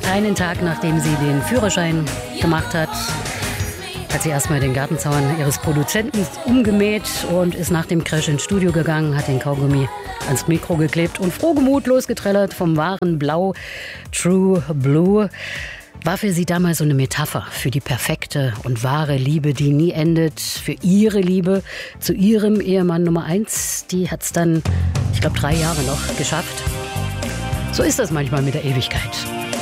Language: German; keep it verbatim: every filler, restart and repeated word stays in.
Einen Tag, nachdem sie den Führerschein gemacht hat, hat sie erstmal den Gartenzaun ihres Produzenten umgemäht und ist nach dem Crash ins Studio gegangen, hat den Kaugummi ans Mikro geklebt und frohgemut losgetrellert vom wahren Blau, True Blue. War für sie damals so eine Metapher für die perfekte und wahre Liebe, die nie endet, für ihre Liebe zu ihrem Ehemann Nummer eins. Die hat es dann, ich glaube, drei Jahre noch geschafft. So ist das manchmal mit der Ewigkeit.